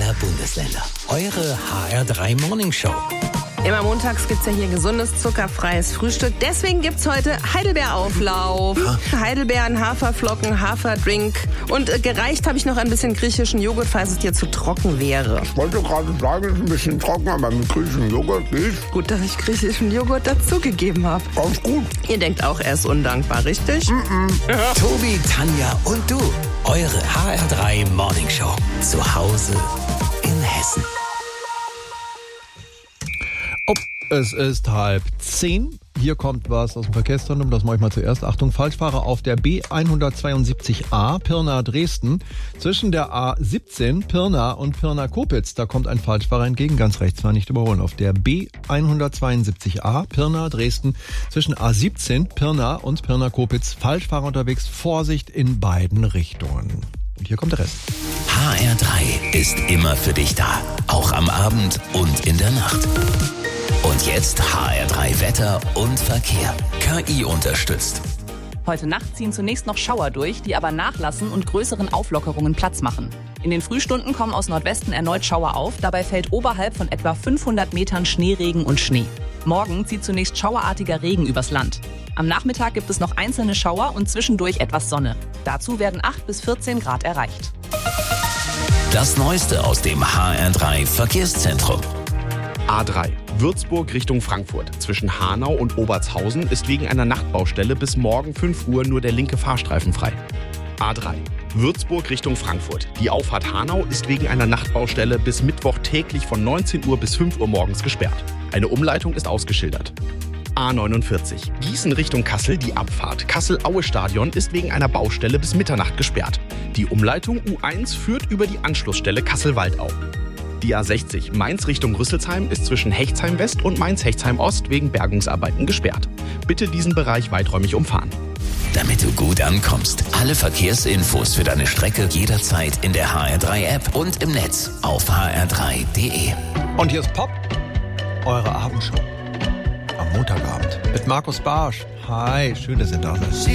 aller Bundesländer. Eure HR3 Morning Show. Immer montags gibt's ja hier gesundes, zuckerfreies Frühstück. Deswegen gibt's heute Heidelbeerauflauf. Heidelbeeren, Haferflocken, Haferdrink. Und gereicht habe ich noch ein bisschen griechischen Joghurt, falls es dir zu trocken wäre. Ich wollte gerade sagen, es ist ein bisschen trocken, aber mit griechischem Joghurt geht. Gut, dass ich griechischen Joghurt dazugegeben habe. Ganz gut. Ihr denkt auch, er ist undankbar, richtig? Tobi, Tanja und du. Eure HR3 Morning Show. Zu Hause in Hessen. Es ist 9:30. Hier kommt was aus dem Verkehrszentrum, das mache ich mal zuerst. Achtung, Falschfahrer auf der B172a Pirna-Dresden. Zwischen der A17 Pirna und Pirna-Kopitz, da kommt ein Falschfahrer entgegen, ganz rechts, war nicht überholen. Auf der B172a Pirna-Dresden zwischen A17 Pirna und Pirna-Kopitz. Falschfahrer unterwegs, Vorsicht in beiden Richtungen. Und hier kommt der Rest. HR3 ist immer für dich da. Auch am Abend und in der Nacht. Und jetzt HR3 Wetter und Verkehr. KI unterstützt. Heute Nacht ziehen zunächst noch Schauer durch, die aber nachlassen und größeren Auflockerungen Platz machen. In den Frühstunden kommen aus Nordwesten erneut Schauer auf. Dabei fällt oberhalb von etwa 500 Metern Schneeregen und Schnee. Morgen zieht zunächst schauerartiger Regen übers Land. Am Nachmittag gibt es noch einzelne Schauer und zwischendurch etwas Sonne. Dazu werden 8 bis 14 Grad erreicht. Das Neueste aus dem HR3 Verkehrszentrum. A3 Würzburg Richtung Frankfurt. Zwischen Hanau und Obertshausen ist wegen einer Nachtbaustelle bis morgen 5 Uhr nur der linke Fahrstreifen frei. A3 Würzburg Richtung Frankfurt. Die Auffahrt Hanau ist wegen einer Nachtbaustelle bis Mittwoch täglich von 19 Uhr bis 5 Uhr morgens gesperrt. Eine Umleitung ist ausgeschildert. A49 Gießen Richtung Kassel, die Abfahrt Kassel-Aue-Stadion ist wegen einer Baustelle bis Mitternacht gesperrt. Die Umleitung U1 führt über die Anschlussstelle Kassel-Waldau. Die A60 Mainz Richtung Rüsselsheim ist zwischen Hechtsheim West und Mainz-Hechtsheim Ost wegen Bergungsarbeiten gesperrt. Bitte diesen Bereich weiträumig umfahren. Damit du gut ankommst. Alle Verkehrsinfos für deine Strecke jederzeit in der HR3-App und im Netz auf hr3.de. Und hier ist Pop, eure Abendshow. Am Montagabend mit Markus Barsch. Hi, schön, dass ihr da seid.